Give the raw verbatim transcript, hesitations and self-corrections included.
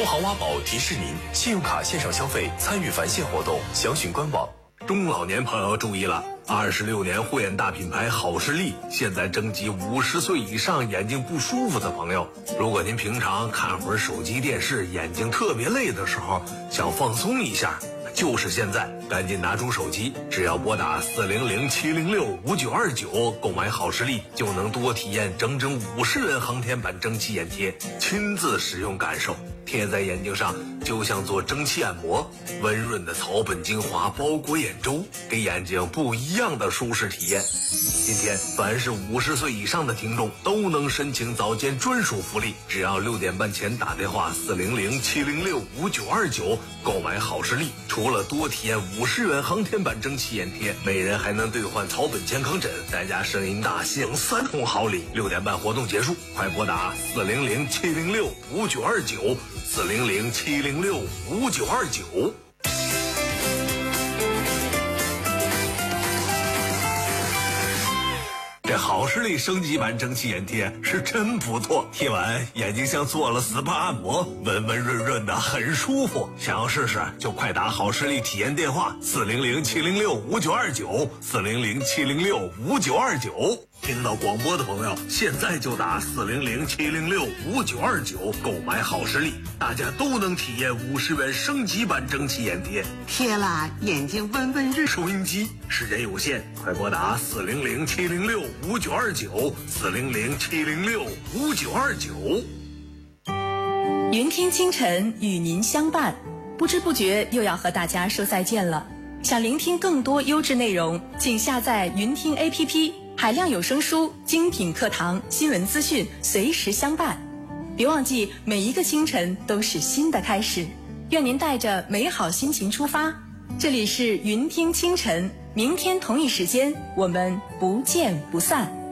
行挖宝提示您：信用卡线上消费参与返现活动，详询官网。 中老年朋友注意了，二十六年护眼大品牌好视力现在征集五十岁以上眼睛不舒服的朋友。如果您平常看会儿手机电视，眼睛特别累的时候，想放松一下，就是现在，赶紧拿出手机，只要拨打四零零七零六五九二九购买好视力，就能多体验整整五十元航天版蒸汽眼贴，亲自使用感受。贴在眼睛上就像做蒸汽按摩，温润的草本精华包裹眼周，给眼睛不一样的舒适体验。今天凡是五十岁以上的听众都能申请早间专属福利，只要六点半前打电话四零零七零六五九二九购买好视力，除了多体验五十元航天版蒸汽眼贴，每人还能兑换草本健康枕，再加声音大享三重好礼。六点半活动结束，快拨打四零零七零六五九二九。四零零七零六五九二九。这好视力升级版蒸汽眼贴是真不错，贴完眼睛像做了 S P A 按摩，温温润润的，很舒服。想要试试就快打好视力体验电话四零零七零六五九二九，四零零七零六五九二九。听到广播的朋友，现在就打四零零七零六五九二九购买好视力，大家都能体验五十元升级版蒸汽眼贴， 贴了眼睛温温润。 收音机时间有限，快拨打四零零七零六五九二九，四零零七零六五九二九。 云听清晨与您相伴，不知不觉又要和大家说再见了。想聆听更多优质内容，请下载云听 A P P。海量有声书、精品课堂、新闻资讯随时相伴。别忘记，每一个清晨都是新的开始。愿您带着美好心情出发。这里是云听清晨，明天同一时间我们不见不散。